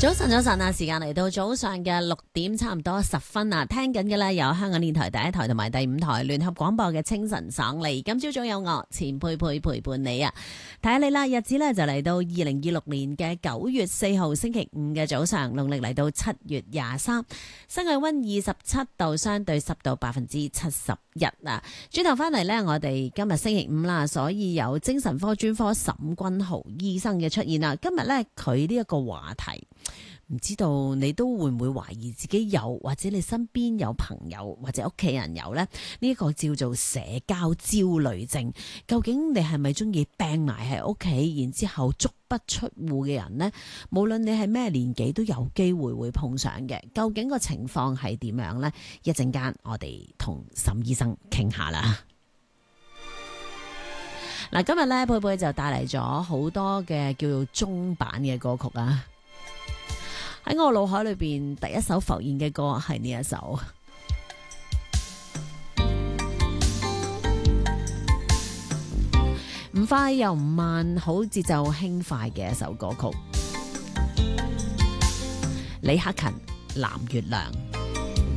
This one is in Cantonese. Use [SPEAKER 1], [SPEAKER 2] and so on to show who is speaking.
[SPEAKER 1] 早晨啊，時間嚟到早上嘅6點差唔多10分啊，聽緊嘅咧有香港電台第一台同埋第5台聯合廣播嘅清晨爽利。今朝早有我錢佩佩陪伴你啊，睇下你啦，日子咧就嚟到2026年嘅9月4號星期5嘅早上，農曆嚟到7月23，室外溫27度，相對濕度71%啊。轉頭翻嚟咧，我哋今日星期5啦，所以有精神科專科沈君豪醫生嘅出現啦。今日咧佢呢一個話題，唔知道你都會唔會懷疑自己有，或者你身邊有朋友或者屋企人有呢？呢一個叫做社交焦慮症。究竟你係咪中意病埋喺屋企，然之後足不出戶嘅人呢？無論你係咩年紀，都有機會會碰上嘅。究竟個情況係點樣呢？一陣間我哋同沈醫生傾下啦。嗱，今日咧佩佩就帶嚟咗好多嘅叫做中版嘅歌曲啊。喺我腦海裏邊，第一首浮現嘅歌係呢一首，唔快又唔慢，好節奏輕快嘅一首歌曲。李克勤《藍月亮》。